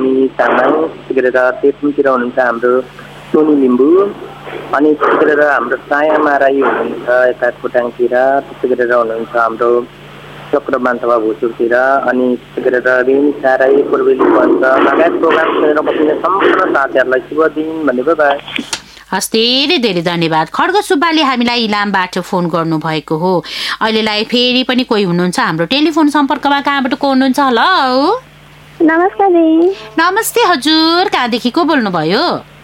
Mummy Tamang, त्यसै गरेर तेत्मुतिर हुनुहुन्छ हाम्रो सोनी लिम्बू, अनि त्यसै गरेर हाम्रो सायामा राई हुनुहुन्छ यता खोटाङतिर, त्यसै गरेर हुनुहुन्छ हाम्रो चक्रमान सभा भुचुरतिर, अनि त्यसै गरेर रेनी राई पूर्वेली भन्छ लगायत प्रोग्राम सुनेर बस्ने सम्पूर्ण साथीहरूलाई शुभ दिन भन्ने बाई। हस्, धेरै धेरै धन्यवाद। खड्ग सुब्बाले हामीलाई इलामबाट फोन गर्नुभएको हो। अहिलेलाई फेरि पनि कोही हुनुहुन्छ हाम्रो टेलिफोन सम्पर्कमा। कहाँबाट को हुनुहुन्छ? हेलो, नमस्ते। नमस्ते हजुर, कहाँदेखि को बोल्नुभयो?